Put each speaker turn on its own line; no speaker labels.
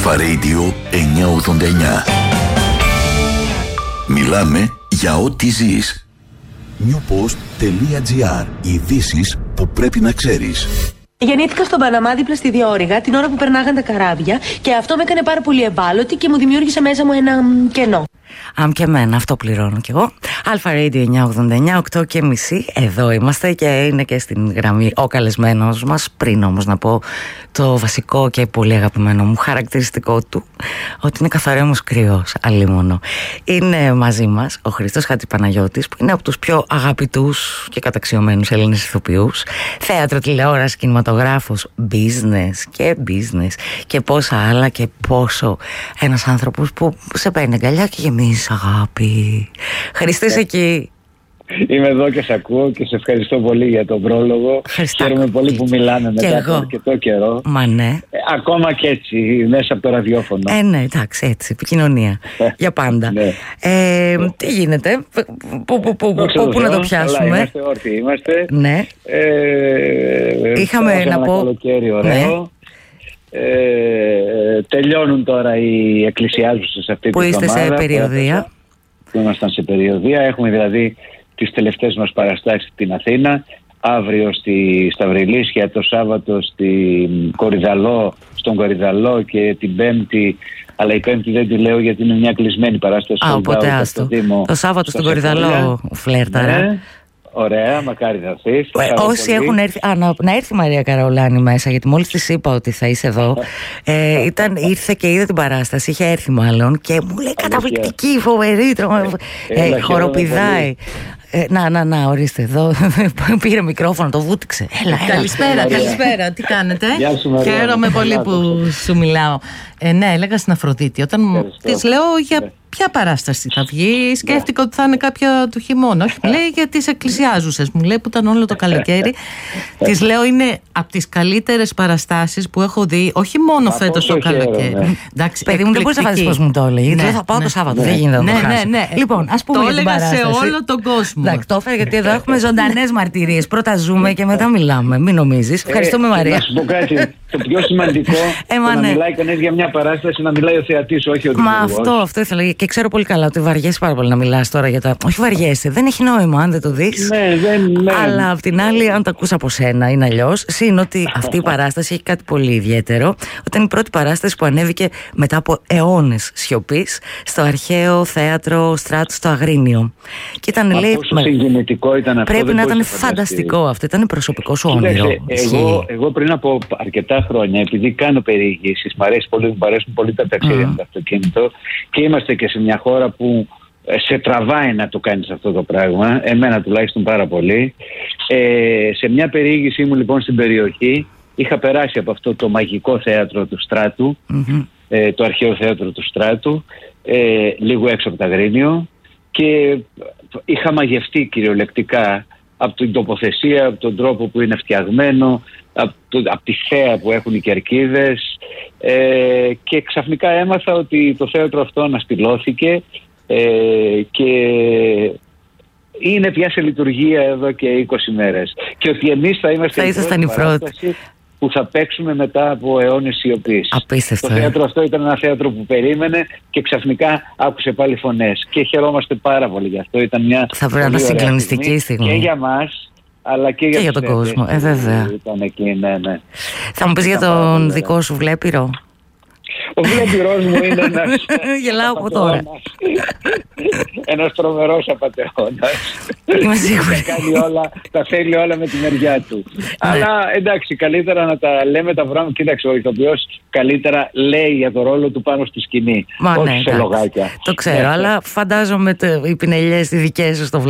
Αλφα Radio 989. Μιλάμε για ό,τι ζεις. newpost.gr. Ειδήσεις που πρέπει να ξέρεις.
Γεννήθηκα στον Παναμά δίπλα στη Διόρυγα την ώρα που περνάγαν τα καράβια και αυτό με έκανε πάρα πολύ ευάλωτη και μου δημιούργησε μέσα μου ένα κενό.
Και εμένα, αυτό πληρώνω κι εγώ. Αλφα Radio 989, 8:30. Εδώ είμαστε και είναι και στην γραμμή ο καλεσμένος μας. Πριν όμως να πω το βασικό και πολύ αγαπημένο μου χαρακτηριστικό του, ότι είναι καθαρέμος κρυός, αλίμονο. Είναι μαζί μας ο Χρήστος Χατζηπαναγιώτης, που είναι από τους πιο αγαπητούς και καταξιωμένους Έλληνες ηθοποιούς. Θέατρο, τηλεόραση, κινηματογράφος, business και πόσα άλλα, και πόσο ένας άνθρωπος που σε παίρνει αγκαλιά και γεμίζεις αγάπη. Χρήστος εκεί.
Είμαι εδώ και σε ακούω και σε ευχαριστώ πολύ για τον πρόλογο. Χαίρομαι πολύ που μιλάμε μετά από αρκετό καιρό.
Μα ναι.
Ακόμα και έτσι, μέσα από το ραδιόφωνο.
Ναι, εντάξει, έτσι, επικοινωνία. Για πάντα.
Ναι.
Τι γίνεται, πού να το πιάσουμε?
Είμαστε όρθιοι, είμαστε.
Ναι. Είχαμε να πω.
Καλοκαίρι ωραίο. Ναι. Τελειώνουν τώρα οι εκκλησιάζουσες αυτή τη εβδομάδα.
Που είστε σε περιοδεία.
Που ήμασταν σε περιοδεία. Έχουμε δηλαδή τις τελευταίες μας παραστάσεις στην Αθήνα. Αύριο στη Σταυριλίσια, το Σάββατο στον Κορυδαλό και την Πέμπτη. Αλλά η Πέμπτη δεν τη λέω γιατί είναι μια κλεισμένη παράσταση.
Οπότε άστο. Το Σάββατο στον Κορυδαλό φλέρταρα. Ναι.
Ωραία, μακάρι θα έρθεις.
Όσοι έχουν έρθει. Να έρθει η Μαρία Καραολάνη μέσα, γιατί μόλις της είπα ότι θα είσαι εδώ. Ήρθε και είδε την παράσταση, είχε έρθει μάλλον, και μου λέει καταπληκτική, φοβερή, χοροπηδάει. Να, ορίστε εδώ. Πήρε μικρόφωνο, το βούτυξε. Έλα.
Καλησπέρα, τι κάνετε? Χαίρομαι πολύ που σου μιλάω. Ναι, έλεγα στην Αφροδίτη, όταν της λέω για ποια παράσταση θα βγει, σκέφτηκα ότι θα είναι κάποια του χειμώνα. Όχι, μου λέει για τις εκκλησιάζουσες. Μου λέει που ήταν όλο το καλοκαίρι. Της λέω είναι από τις καλύτερες παραστάσεις που έχω δει, όχι μόνο φέτος το καλοκαίρι.
Εντάξει, παιδί μου, δεν μπορείς να φανταστείς πώς μου το έλεγε. Γιατί θα πάω το Σάββατο, δεν γίνεται να το χάσει. Λοιπόν, ας πούμε.
Το έλεγα σε όλο τον κόσμο.
Εντάξει, το έφερα γιατί εδώ έχουμε ζωντανές μαρτυρίες. Πρώτα ζούμε και μετά μιλάμε. Μην νομίζεις. Ευχαριστούμε, Μαρία.
Να σου πω κάτι. Το πιο σημαντικό να μιλάει κανείς για μια παράσταση, να μιλάει ο θεατής, όχι ο δημιουργός.
Μα αυτό ήθελα. Και ξέρω πολύ καλά ότι βαριέσαι πάρα πολύ να μιλάς τώρα για τα. Όχι, βαριέσαι. Δεν έχει νόημα αν δεν το δεις.
Ναι.
Αλλά απ' την άλλη, αν το ακούς από σένα, είναι αλλιώς. Συν ότι αυτή η παράσταση έχει κάτι πολύ ιδιαίτερο. Ότι είναι η πρώτη παράσταση που ανέβηκε μετά από αιώνες σιωπής στο αρχαίο θέατρο Στράτου στο Αγρίνιο. Και ήταν
συγκινητικό ήταν αυτό.
Πρέπει να ήταν φανταστικό αυτό. Ήταν προσωπικό σου όνειρο.
Εγώ πριν από αρκετά χρόνια, επειδή κάνω περιηγήσεις, μου αρέσουν πολύ τα ταξίδια με το αυτοκίνητο και είμαστε και σε μια χώρα που σε τραβάει να το κάνεις αυτό το πράγμα, εμένα τουλάχιστον πάρα πολύ. Σε μια περιήγησή μου λοιπόν στην περιοχή είχα περάσει από αυτό το μαγικό θέατρο του Στράτου, το αρχαίο θέατρο του Στράτου, λίγο έξω από το Αγρίνιο, και είχα μαγευτεί κυριολεκτικά από την τοποθεσία, από τον τρόπο που είναι φτιαγμένο, από τη θέα που έχουν οι κερκίδες, και ξαφνικά έμαθα ότι το θέατρο αυτό αναστηλώθηκε και είναι πια σε λειτουργία εδώ και 20 μέρες και ότι εμείς θα είμαστε η πρώτη που θα παίξουμε μετά από αιώνες σιωπής.
Απίστευτο.
Το θέατρο αυτό ήταν ένα θέατρο που περίμενε και ξαφνικά άκουσε πάλι φωνές και χαιρόμαστε πάρα πολύ γι' αυτό. Ήταν μια
θα πρέπει να είναι συγκλονιστική στιγμή
και για μας αλλά και
για τον κόσμο. Βέβαια.
Ήταν εκεί, ναι.
Θα μου πεις για τον δικό σου Βλέπυρο?
Ο Βλέπυρος μου είναι ένας
γελάω από τώρα.
Ένας τρομερός απατεώνας.
Είμαι σίγουρη.
Τα θέλει όλα με τη μεριά του. Αλλά εντάξει, καλύτερα να τα λέμε τα πράγματα. Κοίταξε, ο ηθοποιός καλύτερα λέει για το ρόλο του πάνω στη σκηνή. Όχι σε λογάκια.
Το ξέρω, αλλά φαντάζομαι οι πινελιές οι δικές σου στο